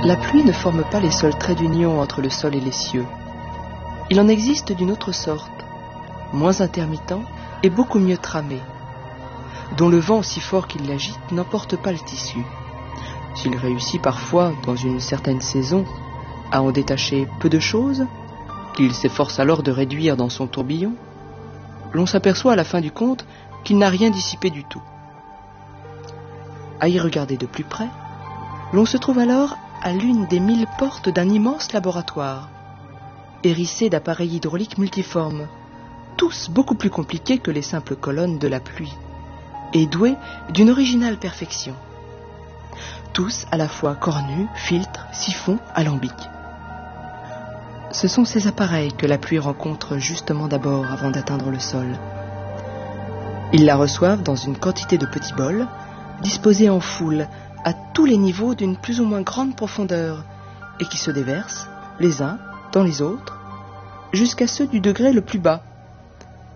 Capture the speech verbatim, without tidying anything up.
La pluie ne forme pas les seuls traits d'union entre le sol et les cieux. Il en existe d'une autre sorte, moins intermittent et beaucoup mieux tramé, dont le vent aussi fort qu'il l'agite n'emporte pas le tissu. S'il réussit parfois, dans une certaine saison, à en détacher peu de choses, qu'il s'efforce alors de réduire dans son tourbillon, l'on s'aperçoit à la fin du compte qu'il n'a rien dissipé du tout. À y regarder de plus près, l'on se trouve alors à l'une des mille portes d'un immense laboratoire, hérissé d'appareils hydrauliques multiformes, tous beaucoup plus compliqués que les simples colonnes de la pluie, et doués d'une originale perfection. Tous à la fois cornus, filtres, siphons, alambics. Ce sont ces appareils que la pluie rencontre justement d'abord avant d'atteindre le sol. Ils la reçoivent dans une quantité de petits bols, disposés en foule, à tous les niveaux d'une plus ou moins grande profondeur, et qui se déversent, les uns dans les autres, jusqu'à ceux du degré le plus bas,